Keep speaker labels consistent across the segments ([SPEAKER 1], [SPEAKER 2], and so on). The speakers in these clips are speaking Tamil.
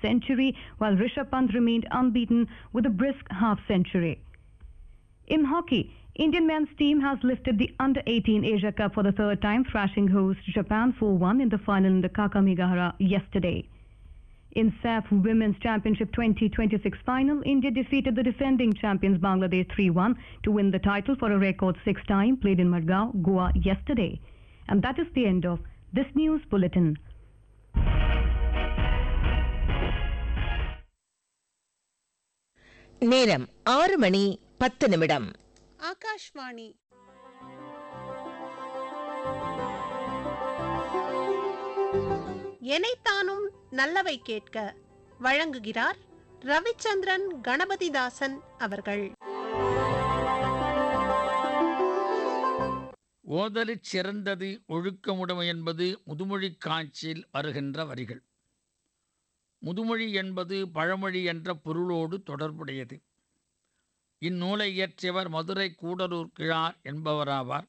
[SPEAKER 1] century, while Rishabh Pant remained unbeaten with a brisk half-century. In hockey, Indian men's team has lifted the Under-18 Asia Cup for the third time, thrashing host Japan 4-1 in the final in the Kakamegahara yesterday. In SAF Women's Championship 2026 final, India defeated the defending champions Bangladesh 3-1 to win the title for a record 6th time, played in Margao, Goa yesterday. And that is the end of this news bulletin.
[SPEAKER 2] நேரம் 6:10
[SPEAKER 3] ஆகாஷ்வாணி எனைத்தானும் நல்லவை கேட்க வழங்குகிறார் ரவிச்சந்திரன் கணபதிதாசன் அவர்கள்.
[SPEAKER 4] ஓதலிற் சிறந்தது ஒழுக்கமுடைமை என்பது முதுமொழி காட்சியில் வருகின்ற வரிகள். முதுமொழி என்பது பழமொழி என்ற பொருளோடு தொடர்புடையது. இந்நூலை இயற்றியவர் மதுரை கூடலூர் கிழார் என்பவராவார்.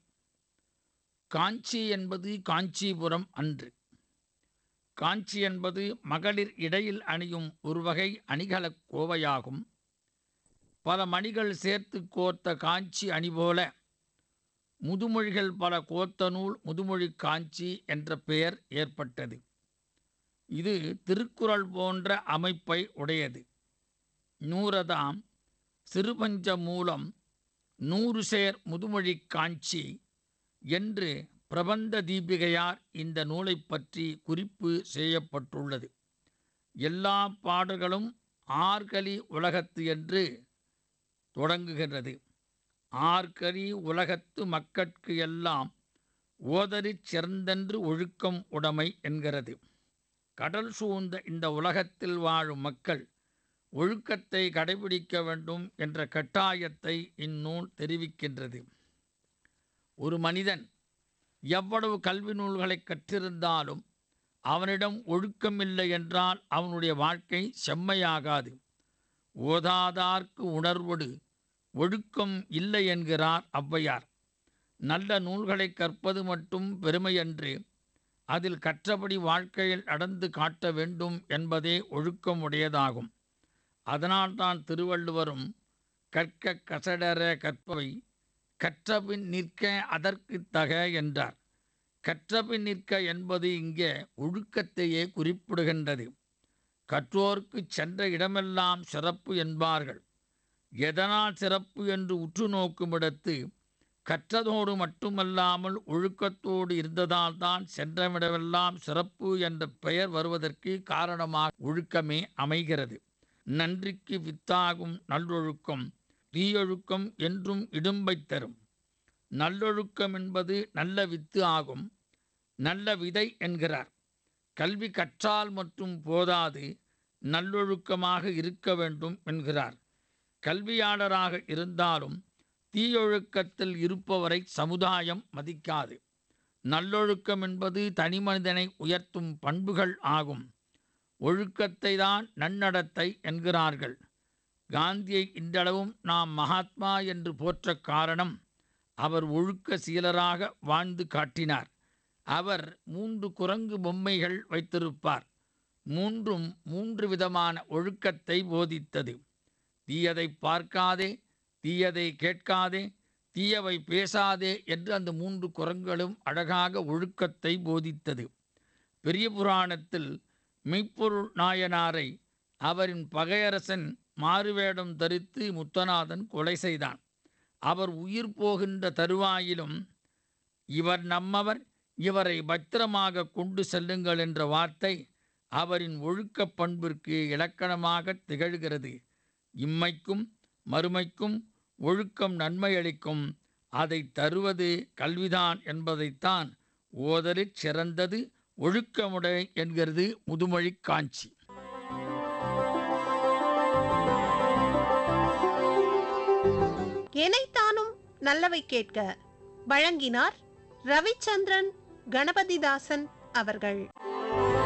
[SPEAKER 4] காஞ்சி என்பது காஞ்சிபுரம் அன்று. காஞ்சி என்பது மகளிர் இடையில் அணியும் ஒரு வகை அணிகலக் கோவையாகும். பல மணிகள் சேர்த்து கோர்த்த காஞ்சி அணி போல முதுமொழிகள் பல கோர்த்த நூல் முதுமொழி காஞ்சி என்ற பெயர் ஏற்பட்டது. இது திருக்குறள் போன்ற அமைப்பை உடையது. நூறதாம் சிறுபஞ்ச மூலம் 100 சேர் முதுமொழி காஞ்சி என்று பிரபந்த தீபிகையார் இந்த நூலை பற்றி குறிப்பு செய்யப்பட்டுள்ளது. எல்லா பாடல்களும் ஆர்கலி உலகத்து என்று தொடங்குகிறது. ஆர்கலி உலகத்து மக்கட்கு எல்லாம் ஓதலிற் சிறந்தென்று ஒழுக்கம் உடைமை என்கிறது. கடல் சூழ்ந்த இந்த உலகத்தில் வாழும் மக்கள் ஒழுக்கத்தை கடைபிடிக்க வேண்டும் என்ற கட்டாயத்தை இந்நூல் தெரிவிக்கின்றது. ஒரு மனிதன் எவ்வளவு கல்வி நூல்களை கற்றிருந்தாலும் அவனிடம் ஒழுக்கமில்லை என்றால் அவனுடைய வாழ்க்கை செம்மையாகாது. ஓதாதார்க்கு உணர்வொடு ஒழுக்கம் இல்லை என்கிறார் ஔவையார். நல்ல நூல்களை கற்பது மட்டும் பெருமையன்று, அதில் கற்றபடி வாழ்க்கையில் நடந்து காட்ட வேண்டும் என்பதே ஒழுக்கம் உடையதாகும். அதனால்தான் திருவள்ளுவரும் கற்க கசடர கற்பவை கற்றபின் நிற்க அதற்கு தக என்றார். கற்றபின் நிற்க என்பது இங்கே ஒழுக்கத்தையே குறிப்பிடுகின்றது. கற்றோர்க்கு சென்ற இடமெல்லாம் சிறப்பு என்பார்கள். எதனால் சிறப்பு என்று உற்று நோக்குமிடத்து கற்றதோடு மட்டுமல்லாமல் ஒழுக்கத்தோடு இருந்ததால்தான் சென்றவிடமெல்லாம் சிறப்பு என்ற பெயர் வருவதற்கு காரணமாக ஒழுக்கமே அமைகிறது. நன்றிக்கு வித்தாகும் நல்லொழுக்கம் தீயொழுக்கம் என்றும் இடும்பை தரும். நல்லொழுக்கம் என்பது நல்ல வித்து ஆகும், நல்ல விதை என்கிறார். கல்வி கற்றால் மட்டும் போதாது, நல்லொழுக்கமாக இருக்க வேண்டும் என்கிறார். கல்வியாளராக இருந்தாலும் தீயொழுக்கத்தில் இருப்பவரை சமுதாயம் மதிக்காது. நல்லொழுக்கம் என்பது தனிமனிதனை உயர்த்தும் பண்புகள் ஆகும். ஒழுக்கத்தை தான் நன்னடத்தை என்கிறார்கள். காந்தியை இன்றளவும் நாம் மகாத்மா என்று போற்ற காரணம், அவர் ஒழுக்க சீலராக வாழ்ந்து காட்டினார். அவர் 3 குரங்கு பொம்மைகள் வைத்திருப்பார். 3ம் 3 விதமான ஒழுக்கத்தை போதித்தது. தீயதை பார்க்காதே, தீயதை கேட்காதே, தீயவை பேசாதே என்று அந்த 3 குரங்குகளும் அழகாக ஒழுக்கத்தை போதித்தது. பெரிய புராணத்தில் மெய்ப்பொருள் நாயனாரை அவரின் பகையரசன் மாறுவேடம் தரித்து முத்தநாதன் கொலை செய்தான். அவர் உயிர் போகின்ற தருவாயிலும் இவர் நம்மவர், இவரை பத்திரமாக கொண்டு செல்லுங்கள் என்ற வார்த்தை அவரின் ஒழுக்க பண்பிற்கு இலக்கணமாக திகழ்கிறது. இம்மைக்கும் மறுமைக்கும் ஒழுக்கம் நன்மை அளிக்கும், அதை தருவது கல்விதான் என்பதைத்தான் ஓதலிற் சிறந்தது ஒழுக்கமுடை என்கிறது முதுமொழி காஞ்சி.
[SPEAKER 3] எனைத்தானும் நல்லவை கேட்க வழங்கினார் ரவிச்சந்திரன் கணபதிதாசன் அவர்கள்.